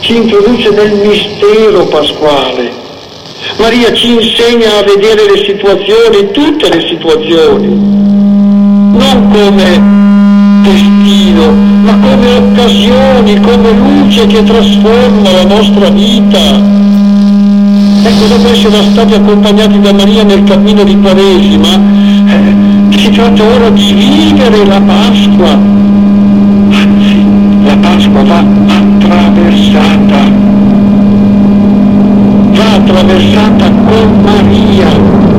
ci introduce nel mistero pasquale. Maria ci insegna a vedere le situazioni, tutte le situazioni, non come destino, ma come occasioni, come luce che trasforma la nostra vita. Ecco, dopo essere stati accompagnati da Maria nel cammino di Quaresima, si tratta ora di vivere la Pasqua. Anzi, la Pasqua va attraversata con Maria.